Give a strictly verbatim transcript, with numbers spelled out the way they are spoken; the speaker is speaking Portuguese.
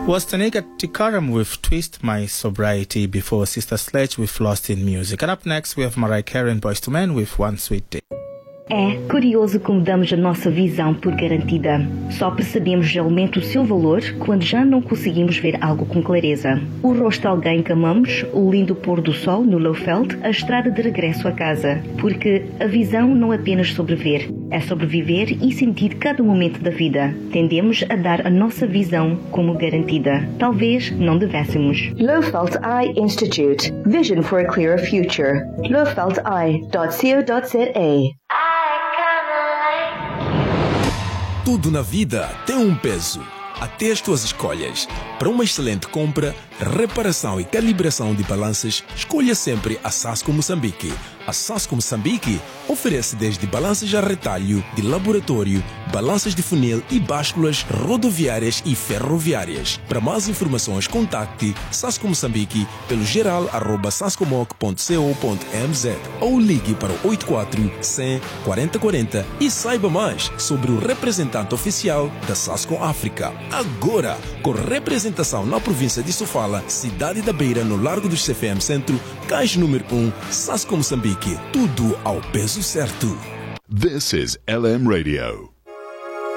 Was Tanika Tikaram with Twist My Sobriety, before Sister Sledge with Lost in Music. And up next we have Mariah Carey and Boyz two Men with One Sweet Day. É curioso como damos a nossa visão por garantida. Só percebemos realmente o seu valor quando já não conseguimos ver algo com clareza. O rosto de alguém que amamos, o lindo pôr do sol no Lowveld, a estrada de regresso a casa. Porque a visão não é apenas sobreviver, é sobreviver e sentir cada momento da vida. Tendemos a dar a nossa visão como garantida. Talvez não devêssemos. Lowveld Eye Institute. Vision for a clearer future. lowveld eye dot co dot za. Tudo na vida tem um peso, até as tuas escolhas. Para uma excelente compra, reparação e calibração de balanças, escolha sempre a Sasco Moçambique. A Sasco Moçambique oferece desde balanças a retalho, de laboratório, balanças de funil e básculas rodoviárias e ferroviárias. Para mais informações, contacte Sasco Moçambique pelo geral arroba sascomoc ponto co ponto mz ou ligue para o oito quatro cem quarenta quarenta e saiba mais sobre o representante oficial da Sasco África. Agora, com representação na província de Sofala, cidade da Beira, no Largo do C F M Centro, caixa número um, Sasco Moçambique. Tudo ao peso certo. This is L M Radio.